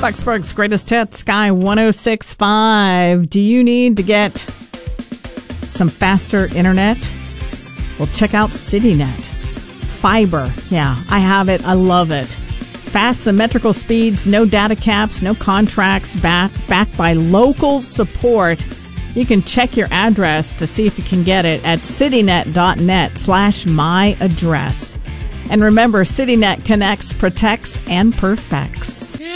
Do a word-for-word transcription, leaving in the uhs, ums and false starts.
Foxburg's greatest hits, Sky one oh six point five. Do you need to get some faster internet? Well, check out CityNet. Fiber. Yeah, I have it. I love it. Fast, symmetrical speeds, no data caps, no contracts, back, backed by local support. You can check your address to see if you can get it at citynet.net slash my address. And remember, CityNet connects, protects, and perfects.